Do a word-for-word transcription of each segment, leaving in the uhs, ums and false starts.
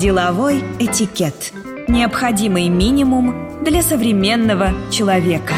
Деловой этикет. Необходимый минимум для современного человека.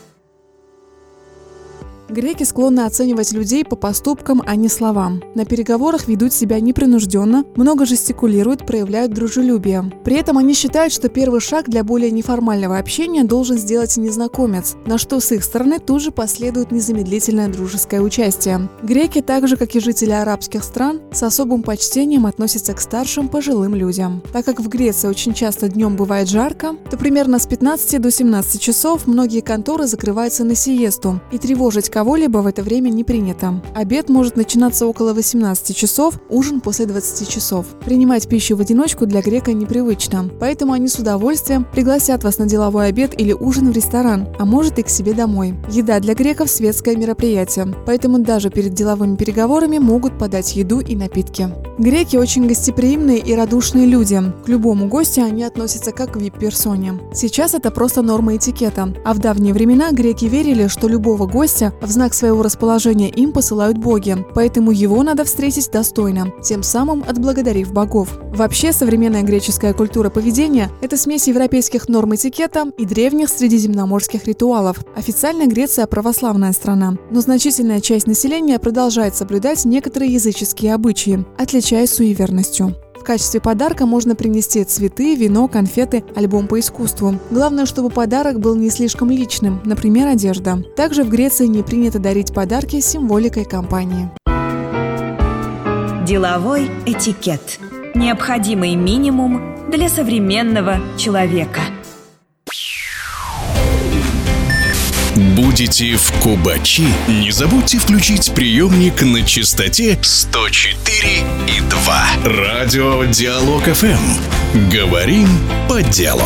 Греки склонны оценивать людей по поступкам, а не словам. На переговорах ведут себя непринужденно, много жестикулируют, проявляют дружелюбие. При этом они считают, что первый шаг для более неформального общения должен сделать незнакомец, на что с их стороны тут же последует незамедлительное дружеское участие. Греки, так же как и жители арабских стран, с особым почтением относятся к старшим пожилым людям. Так как в Греции очень часто днем бывает жарко, то примерно с пятнадцати до семнадцати часов многие конторы закрываются на сиесту, и тревожить кого-либо в это время не принято. Обед может начинаться около восемнадцати часов, ужин после двадцати часов. Принимать пищу в одиночку для грека непривычно, поэтому они с удовольствием пригласят вас на деловой обед или ужин в ресторан, а может и к себе домой. Еда для греков – светское мероприятие, поэтому даже перед деловыми переговорами могут подать еду и напитки. Греки очень гостеприимные и радушные люди. К любому гостю они относятся как к ви ай пи-персоне. Сейчас это просто норма этикета, а в давние времена греки верили, что любого гостя в знак своего расположения им посылают боги, поэтому его надо встретить достойно, тем самым отблагодарив богов. Вообще, современная греческая культура поведения – это смесь европейских норм этикета и древних средиземноморских ритуалов. Официально Греция – православная страна, но значительная часть населения продолжает соблюдать некоторые языческие обычаи, отличаясь суеверностью. В качестве подарка можно принести цветы, вино, конфеты, альбом по искусству. Главное, чтобы подарок был не слишком личным, например, одежда. Также в Греции не принято дарить подарки с символикой компании. Деловой этикет. Необходимый минимум для современного человека. Будете в Кубачи? Не забудьте включить приемник на частоте сто четыре и два. Радио Диалог эф эм. Говорим по делу.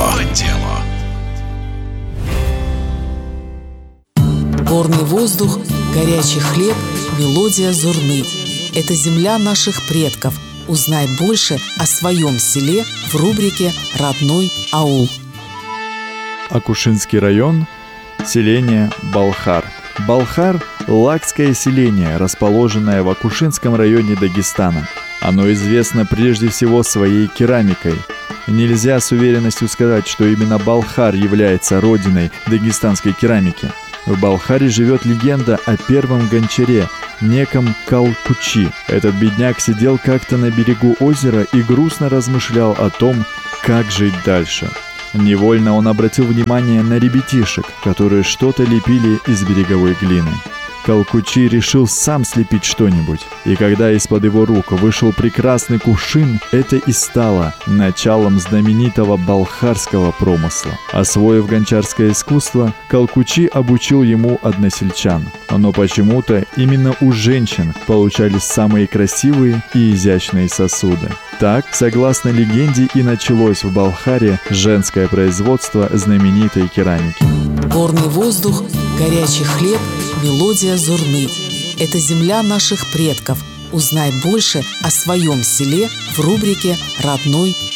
Горный воздух, горячий хлеб, мелодия зурны. Это земля наших предков. Узнай больше о своем селе в рубрике «Родной аул». Акушинский район. Селение Балхар. Балхар – лакское селение, расположенное в Акушинском районе Дагестана. Оно известно прежде всего своей керамикой. Нельзя с уверенностью сказать, что именно Балхар является родиной дагестанской керамики. В Балхаре живет легенда о первом гончаре, неком Калкучи. Этот бедняк сидел как-то на берегу озера и грустно размышлял о том, как жить дальше. Невольно он обратил внимание на ребятишек, которые что-то лепили из береговой глины. Калкучи решил сам слепить что-нибудь, и когда из-под его рук вышел прекрасный кувшин, это и стало началом знаменитого балхарского промысла. Освоив гончарское искусство, Калкучи обучил ему односельчан, но почему-то именно у женщин получались самые красивые и изящные сосуды. Так, согласно легенде, и началось в Балхаре женское производство знаменитой керамики. Горный воздух, горячий хлеб, мелодия зурны. Это земля наших предков. Узнай больше о своем селе в рубрике «Родной